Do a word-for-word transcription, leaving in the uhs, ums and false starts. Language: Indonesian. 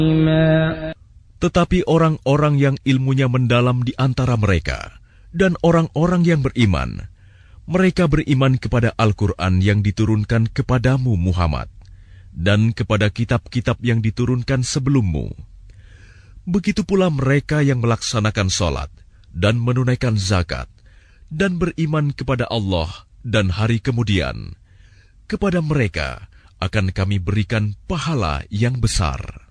Tetapi orang-orang yang ilmunya mendalam di antara mereka dan orang-orang yang beriman, mereka beriman kepada Al-Quran yang diturunkan kepadamu Muhammad dan kepada kitab-kitab yang diturunkan sebelummu. Begitu pula mereka yang melaksanakan sholat dan menunaikan zakat dan beriman kepada Allah dan hari kemudian. Kepada mereka akan kami berikan pahala yang besar.